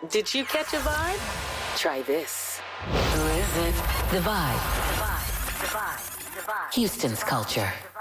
Did you catch a vibe? Try this. Who is it? The Vibe. Houston's culture.